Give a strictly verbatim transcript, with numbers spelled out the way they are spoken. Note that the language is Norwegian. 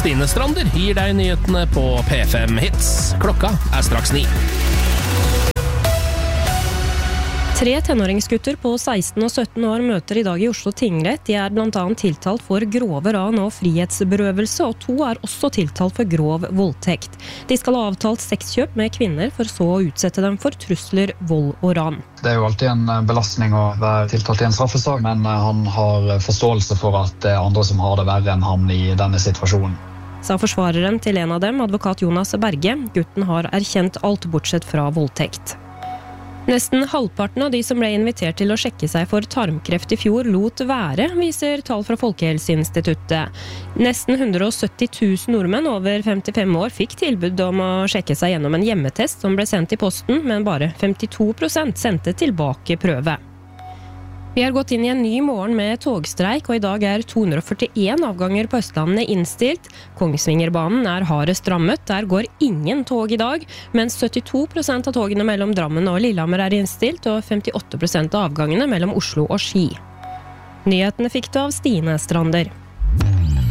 Stine Strander gir deg nyhetene på P fem Hits. Klokka er straks ni. Tre tenåringsgutter på seksten og sytten år møter i dag i Oslo tingrett. De er blant annet tiltalt for grove ran og frihetsberøvelse, og to er også tiltalt for grov voldtekt. De skal ha avtalt sexkjøp med kvinner, for så å utsette dem for trusler, vold og ran. Det er jo alltid en belastning å være tiltalt i en straffesak, men han har forståelse for at det er andre som har det verre enn han i denne situasjonen. Sa forsvareren til en av dem, advokat Jonas Berge. Gutten har erkjent alt bortsett fra voldtekt. Nesten halvparten av de som ble invitert til å sjekke seg for tarmkreft i fjor lot være, viser tall fra Folkehelseinstituttet. Nesten one hundred seventy thousand nordmenn over femtifem år fikk tilbud om å sjekke seg gjennom en hjemmetest som ble sendt i posten, men bare femtito prosent sendte tilbake prøve. Vi har gått inn i en ny morgen med togstreik, og i dag er to hundre førtien avganger på Østlandet innstilt. Kongsvingerbanen er hardest rammet, der går ingen tog i dag, mens syttito prosent av togene mellom Drammen og Lillehammer er innstilt, og femtiåtte prosent av avgangene mellom Oslo og Ski. Nyhetene fikk du av Stine Strander.